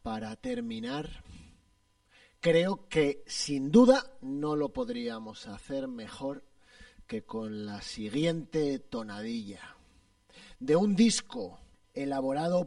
para terminar, creo que sin duda no lo podríamos hacer mejor que con la siguiente tonadilla de un disco elaborado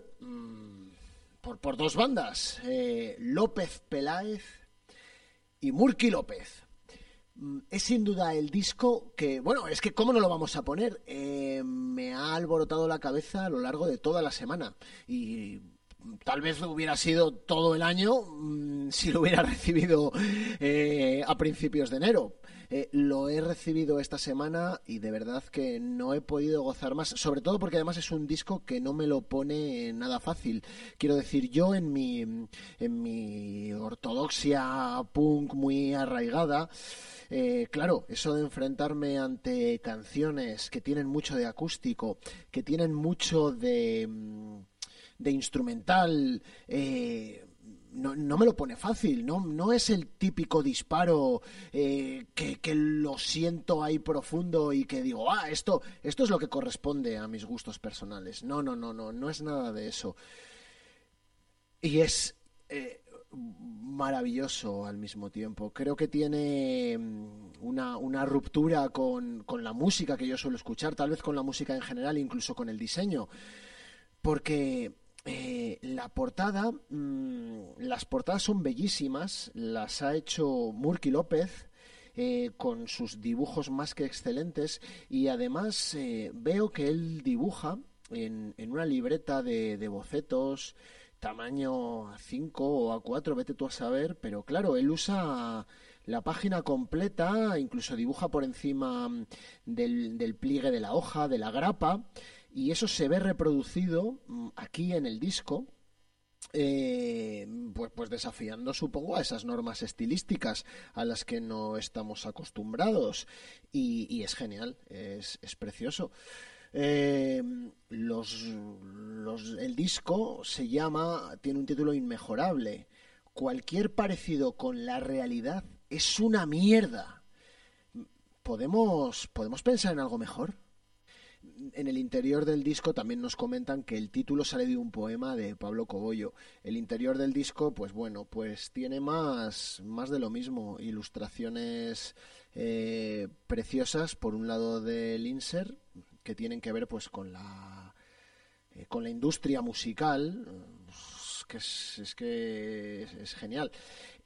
por dos bandas, López Peláez y Murky López. Es sin duda el disco que, bueno, es que ¿cómo no lo vamos a poner? Me ha alborotado la cabeza a lo largo de toda la semana y tal vez hubiera sido todo el año si lo hubiera recibido a principios de enero. Lo he recibido esta semana y de verdad que no he podido gozar más, sobre todo porque además es un disco que no me lo pone nada fácil. Quiero decir, yo en mi ortodoxia punk muy arraigada, claro, eso de enfrentarme ante canciones que tienen mucho de acústico, que tienen mucho de instrumental, no me lo pone fácil, no es el típico disparo que lo siento ahí profundo y que digo, esto es lo que corresponde a mis gustos personales. No es nada de eso. Y es maravilloso al mismo tiempo. Creo que tiene una ruptura con la música que yo suelo escuchar, tal vez con la música en general, incluso con el diseño, porque la portada, las portadas son bellísimas, las ha hecho Murky López. Con sus dibujos más que excelentes y además veo que él dibuja en una libreta de bocetos tamaño A5 o A4, vete tú a saber, pero claro, él usa la página completa, incluso dibuja por encima del pliegue de la hoja, de la grapa, y eso se ve reproducido aquí en el disco. Pues desafiando, supongo, a esas normas estilísticas a las que no estamos acostumbrados y es genial, es precioso. Eh, el disco tiene un título inmejorable. Cualquier parecido con la realidad es una mierda. ¿Podemos pensar en algo mejor? En el interior del disco también nos comentan que el título sale de un poema de Pablo Cobollo. El interior del disco, pues bueno, pues tiene más de lo mismo. Ilustraciones preciosas, por un lado del insert, que tienen que ver pues con la industria musical, que es genial.